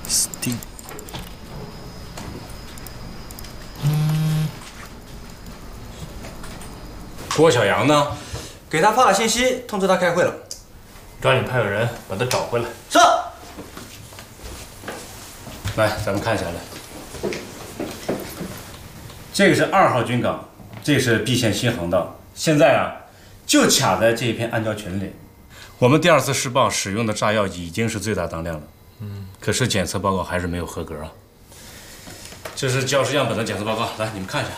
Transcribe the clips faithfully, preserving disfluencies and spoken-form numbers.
死定！ 郭小阳呢？ 给他发了信息，通知他开会了。 抓紧派个人把他找回来。 是。 来，咱们看下来。这个是二号军港，这是蓟县新航道。现在啊，就卡在这一片暗礁群里。我们第二次试爆使用的炸药已经是最大当量了，嗯，可是检测报告还是没有合格啊。这是礁石样本的检测报告，来你们看一下。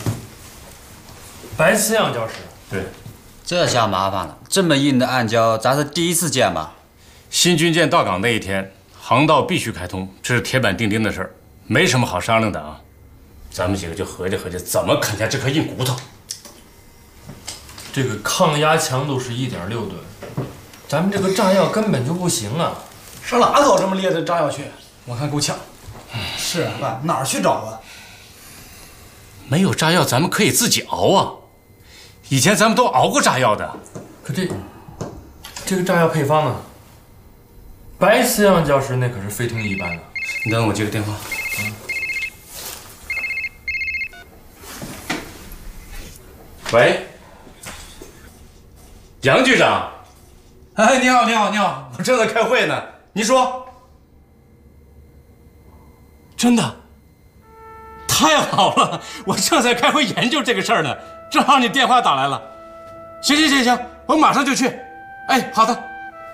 白瓷样礁石。 对。 这下麻烦了，这么硬的暗礁，咱是第一次见吧？ 新军舰到港那一天，航道必须开通，这是铁板钉钉的事儿，没什么好商量的啊。咱们几个就合计合计，怎么啃下这颗硬骨头。 这个抗压强度是一点六吨，咱们这个炸药根本就不行啊！ 上哪搞这么烈的炸药去？我看够呛。是啊，爸，哪儿去找啊？ 没有炸药，咱们可以自己熬啊。以前咱们都熬过炸药的。 可这这个炸药配方呢？白瓷样礁石那可是非同一般的。 你等我接个电话。 嗯。 喂，杨局长。 哎，你好，你好，你好，我正在开会呢。您说。真的？太好了，我正在开会研究这个事儿呢，正好你电话打来了。行行行行，我马上就去。哎，好的。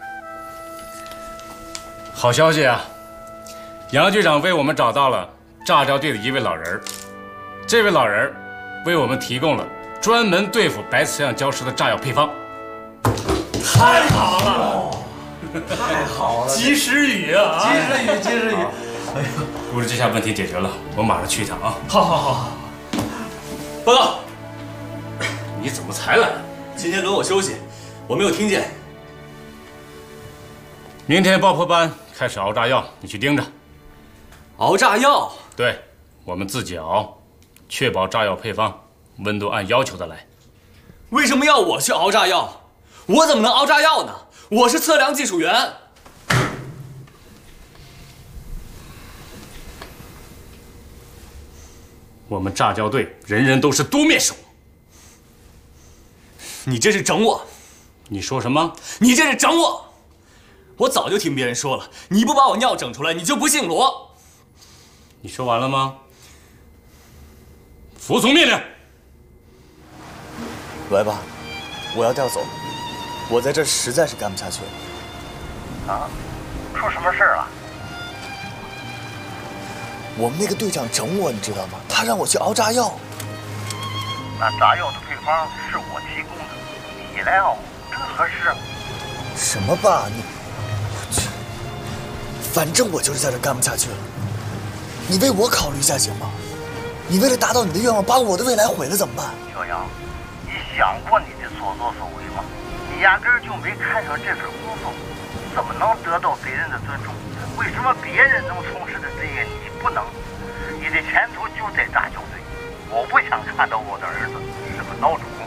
好消息啊！杨局长为我们找到了炸药队的一位老人，这位老人为我们提供了专门对付白瓷样礁石的炸药配方。 太好了， 太好了！ 及时雨啊！ 及时雨，及时雨。 哎呦，估计这下问题解决了，我马上去一趟啊！ 好好好好。 报告。 你怎么才来？ 今天轮我休息，我没有听见。 明天爆破班开始熬炸药，你去盯着。 熬炸药？ 对，我们自己熬，确保炸药配方温度按要求的来。 为什么要我去熬炸药？我怎么能熬炸药呢？我是测量技术员。 我们炸药队人人都是多面手。 你这是整我！ 你说什么？ 你这是整我！我早就听别人说了，你不把我尿整出来，你就不姓罗。 你说完了吗？服从命令。 来吧，我要调走，我在这实在是干不下去了。 啊？出什么事儿了？ 我们那个队长整我，你知道吗？他让我去熬炸药。 那炸药的配方是我提供的，你来熬，这合适？ 什么爸你？我去，反正我就是在这干不下去了。你为我考虑一下行吗？你为了达到你的愿望，把我的未来毁了怎么办？ 小杨，你想过你的所作所为吗？你压根儿就没看上这份工作，怎么能得到别人的尊重？为什么别人能从事的职业你不能？你的前途就在炸药队，我不想看到我的儿子是个孬种。